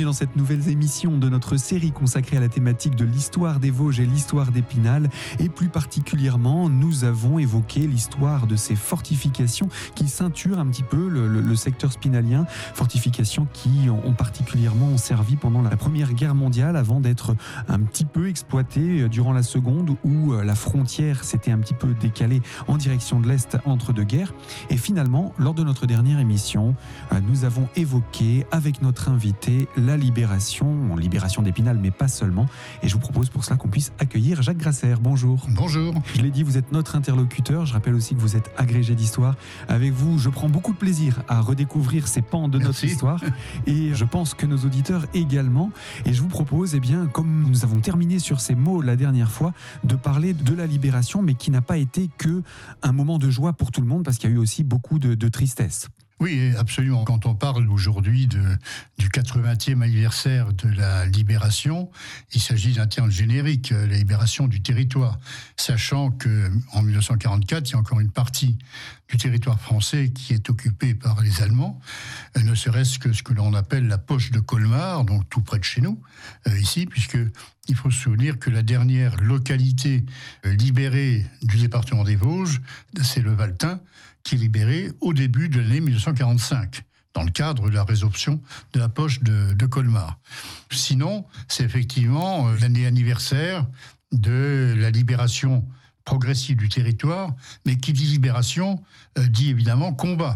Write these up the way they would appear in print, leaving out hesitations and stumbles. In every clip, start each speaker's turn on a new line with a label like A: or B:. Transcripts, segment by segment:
A: bienvenue dans cette nouvelle émission de notre série consacrée à la thématique de l'histoire des Vosges et l'histoire d'Épinal. Et plus particulièrement, nous avons évoqué l'histoire de ces fortifications qui ceinturent un petit peu le secteur spinalien. Fortifications qui ont particulièrement servi pendant la Première Guerre mondiale avant d'être un petit peu exploitées durant la Seconde où la frontière s'était un petit peu décalée en direction de l'Est entre deux guerres. Et finalement, lors de notre dernière émission, nous avons évoqué avec notre invité la libération d'Épinal, mais pas seulement. Et je vous propose pour cela qu'on puisse accueillir Jacques Grasser. Bonjour.
B: Bonjour.
A: Je l'ai dit, vous êtes notre interlocuteur. Je rappelle aussi que vous êtes agrégé d'histoire. Avec vous, je prends beaucoup de plaisir à redécouvrir ces pans de notre histoire. Et je pense que nos auditeurs également. Et je vous propose, comme nous avons terminé sur ces mots la dernière fois, de parler de la libération, mais qui n'a pas été que un moment de joie pour tout le monde, parce qu'il y a eu aussi beaucoup de tristesse.
B: Oui, absolument. Quand on parle aujourd'hui du 80e anniversaire de la libération, il s'agit d'un terme générique, la libération du territoire. Sachant qu'en 1944, il y a encore une partie du territoire français qui est occupée par les Allemands, ne serait-ce que ce que l'on appelle la poche de Colmar, donc tout près de chez nous, ici, puisque il faut se souvenir que la dernière localité libérée du département des Vosges, c'est le Valtin, qui est libéré au début de l'année 1945, dans le cadre de la résorption de la poche de Colmar. Sinon, c'est effectivement l'année anniversaire de la libération progressive du territoire, mais qui dit libération, dit évidemment combat.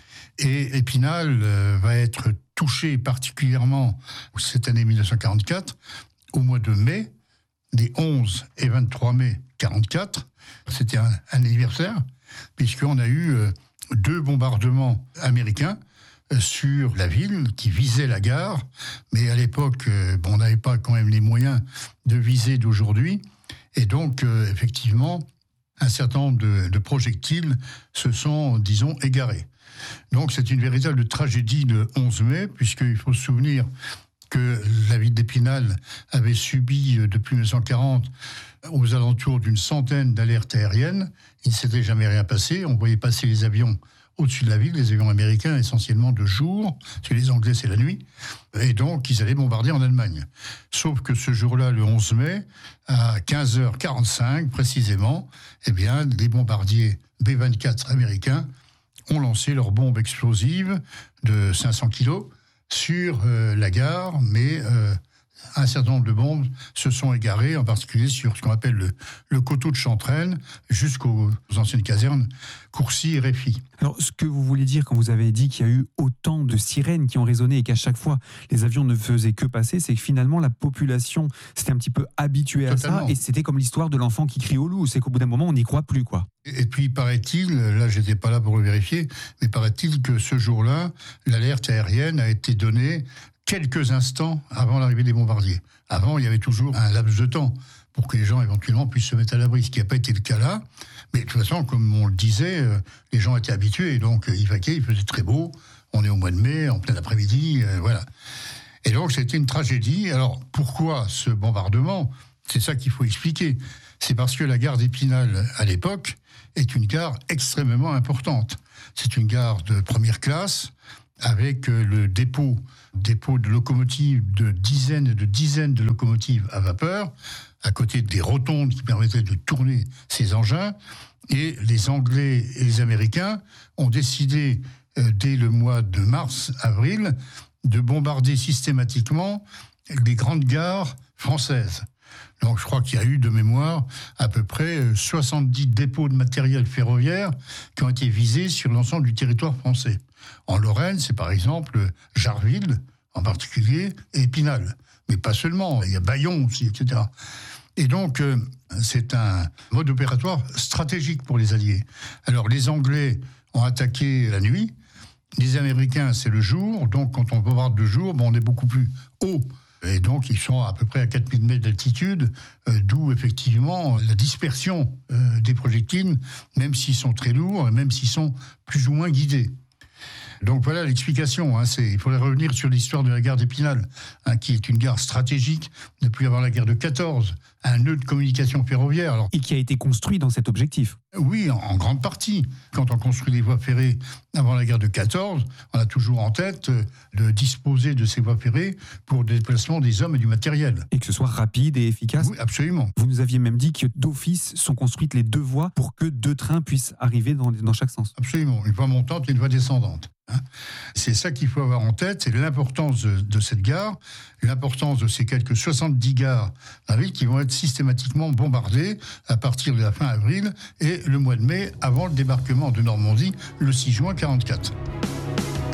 B: Et Épinal va être touché particulièrement cette année 1944, au mois de mai, des 11 et 23 mai 1944. C'était un anniversaire, puisqu'on a eu 2 bombardements américains sur la ville qui visaient la gare. Mais à l'époque, on n'avait pas quand même les moyens de viser d'aujourd'hui. Et donc, effectivement, un certain nombre de projectiles se sont, disons, égarés. Donc, c'est une véritable tragédie de 11 mai, puisqu'il faut se souvenir que la ville d'Épinal avait subi depuis 1940 aux alentours d'une centaine d'alertes aériennes. Il ne s'était jamais rien passé. On voyait passer les avions au-dessus de la ville, les avions américains essentiellement de jour, chez les Anglais c'est la nuit, et donc ils allaient bombarder en Allemagne. Sauf que ce jour-là, le 11 mai, à 15h45 précisément, les bombardiers B-24 américains ont lancé leurs bombes explosives de 500 kilos sur la gare, mais un certain nombre de bombes se sont égarées, en particulier sur ce qu'on appelle le coteau de Chantraine, jusqu'aux anciennes casernes Courcy et Réfy.
A: Alors, ce que vous voulez dire quand vous avez dit qu'il y a eu autant de sirènes qui ont résonné et qu'à chaque fois les avions ne faisaient que passer, c'est que finalement la population s'était un petit peu habituée à ça, et c'était comme l'histoire de l'enfant qui crie au loup, c'est qu'au bout d'un moment on n'y croit plus, quoi.
B: Et puis paraît-il, là j'étais pas là pour le vérifier, mais paraît-il que ce jour-là, l'alerte aérienne a été donnée quelques instants avant l'arrivée des bombardiers. Avant, il y avait toujours un laps de temps pour que les gens éventuellement puissent se mettre à l'abri, ce qui n'a pas été le cas là. Mais de toute façon, comme on le disait, les gens étaient habitués, et donc il vaquait, il faisait très beau, on est au mois de mai, en plein après-midi, voilà. Et donc c'était une tragédie. Alors pourquoi ce bombardement ? C'est ça qu'il faut expliquer. C'est parce que la gare d'Épinal, à l'époque, est une gare extrêmement importante. C'est une gare de première classe, avec le dépôt de locomotives, de dizaines et de dizaines de locomotives à vapeur, à côté des rotondes qui permettraient de tourner ces engins. Et les Anglais et les Américains ont décidé, dès le mois de mars-avril, de bombarder systématiquement les grandes gares françaises. Donc je crois qu'il y a eu de mémoire à peu près 70 dépôts de matériel ferroviaire qui ont été visés sur l'ensemble du territoire français. En Lorraine, c'est par exemple Jarville, en particulier, et Épinal. Mais pas seulement, il y a Bayonne aussi, etc. Et donc, c'est un mode opératoire stratégique pour les Alliés. Alors, les Anglais ont attaqué la nuit, les Américains, c'est le jour, donc quand on bombarde le jour, on est beaucoup plus haut. Et donc, ils sont à peu près à 4000 mètres d'altitude, d'où effectivement la dispersion des projectiles, même s'ils sont très lourds, et même s'ils sont plus ou moins guidés. Donc voilà l'explication. Il faudrait revenir sur l'histoire de la gare d'Épinal, qui est une gare stratégique depuis avant la guerre de 14, un nœud de communication ferroviaire. Alors,
A: Et qui a été construit dans cet objectif.
B: oui, en grande partie. Quand on construit des voies ferrées avant la guerre de 14, on a toujours en tête de disposer de ces voies ferrées pour le déplacement des hommes et du matériel.
A: Et que ce soit rapide et efficace.
B: Oui, absolument.
A: Vous nous aviez même dit que d'office sont construites les 2 voies pour que 2 trains puissent arriver dans chaque sens.
B: Absolument. Une voie montante et une voie descendante. C'est ça qu'il faut avoir en tête, c'est l'importance de cette gare, l'importance de ces quelques 70 gares dans la ville qui vont être systématiquement bombardées à partir de la fin avril et le mois de mai avant le débarquement de Normandie le 6 juin 1944.